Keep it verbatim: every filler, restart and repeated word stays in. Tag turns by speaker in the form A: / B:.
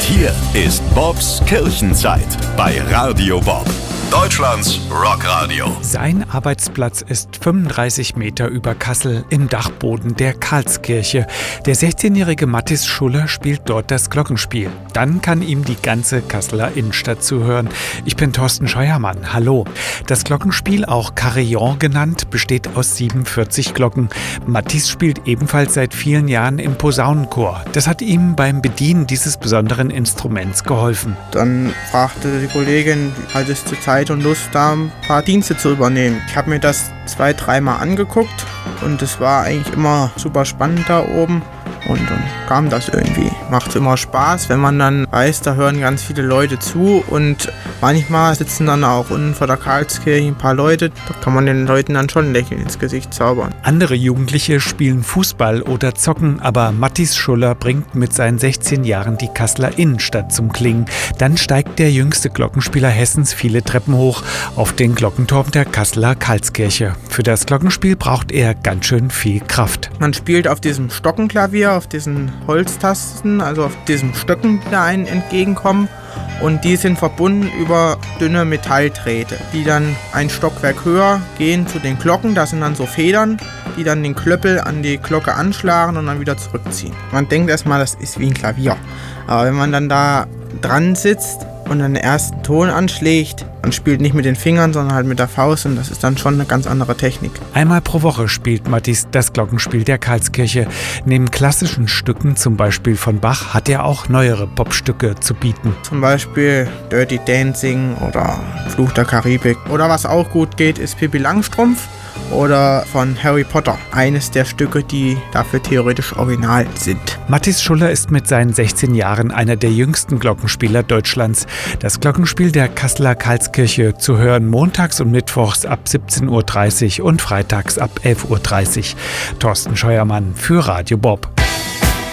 A: hier ist Bobs Kirchenzeit bei Radio Bob, Deutschlands Rockradio.
B: Sein Arbeitsplatz ist fünfunddreißig Meter über Kassel im Dachboden der Karlskirche. Der sechzehnjährige Mathis Schuller spielt dort das Glockenspiel. Dann kann ihm die ganze Kasseler Innenstadt zuhören. Ich bin Thorsten Scheuermann. Hallo. Das Glockenspiel, auch Carillon genannt, besteht aus siebenundvierzig Glocken. Mathis spielt ebenfalls seit vielen Jahren im Posaunenchor. Das hat ihm beim Bedienen dieses besonderen Instruments geholfen.
C: Dann fragte die Kollegin, hat es zur Zeit und Lust, da ein paar Dienste zu übernehmen. Ich habe mir das zwei, dreimal angeguckt und es war eigentlich immer super spannend da oben. Und dann kam das irgendwie. Macht immer Spaß, wenn man dann weiß, da hören ganz viele Leute zu und manchmal sitzen dann auch unten vor der Karlskirche ein paar Leute. Da kann man den Leuten dann schon ein Lächeln ins Gesicht zaubern.
B: Andere Jugendliche spielen Fußball oder zocken, aber Mathis Schuller bringt mit seinen sechzehn Jahren die Kasseler Innenstadt zum Klingen. Dann steigt der jüngste Glockenspieler Hessens viele Treppen hoch auf den Glockenturm der Kasseler Karlskirche. Für das Glockenspiel braucht er ganz schön viel Kraft.
C: Man spielt auf diesem Stockenklavier, auf diesen Holztasten, also auf diesen Stöcken, die da einen entgegenkommen. Und die sind verbunden über dünne Metalldrähte, die dann ein Stockwerk höher gehen zu den Glocken. Das sind dann so Federn, die dann den Klöppel an die Glocke anschlagen und dann wieder zurückziehen. Man denkt erstmal, das ist wie ein Klavier. Aber wenn man dann da dran sitzt und dann den ersten Ton anschlägt, man spielt nicht mit den Fingern, sondern halt mit der Faust und das ist dann schon eine ganz andere Technik.
B: Einmal pro Woche spielt Mathis das Glockenspiel der Karlskirche. Neben klassischen Stücken, zum Beispiel von Bach, hat er auch neuere Popstücke zu bieten.
C: Zum Beispiel Dirty Dancing oder Fluch der Karibik. Oder was auch gut geht, ist Pippi Langstrumpf oder von Harry Potter. Eines der Stücke, die dafür theoretisch original sind.
B: Mathis Schuller ist mit seinen sechzehn Jahren einer der jüngsten Glockenspieler Deutschlands. Das Glockenspiel der Kasseler Karlskirche zu hören montags und mittwochs ab siebzehn Uhr dreißig und freitags ab elf Uhr dreißig. Thorsten Scheuermann für Radio Bob.